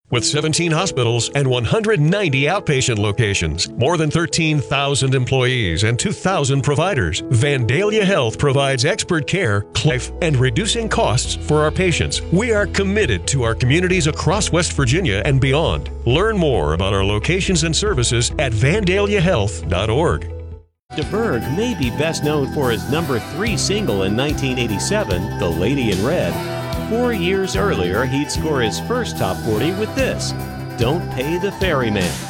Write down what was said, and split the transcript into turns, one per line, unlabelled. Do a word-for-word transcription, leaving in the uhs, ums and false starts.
With seventeen hospitals and one hundred ninety outpatient locations, more than thirteen thousand employees, and two thousand providers, Vandalia Health provides expert care, life, and reducing costs for our patients. We are committed to our communities across West Virginia and beyond. Learn more about our locations and services at vandalia health dot org.
DeBerg may be best known for his number three single in nineteen eighty-seven, The Lady in Red. Four years earlier, he'd score his first top forty with this, Don't Pay the Ferryman.